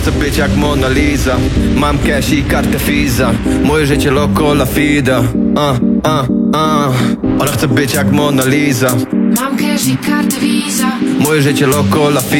chce być jak Mona Lisa. Mam cash i kartę Visa. Moje życie loco la fida. Ona chce być jak Mona Lisa. Mam cash i kartę Visa. Moje życie loco la fida.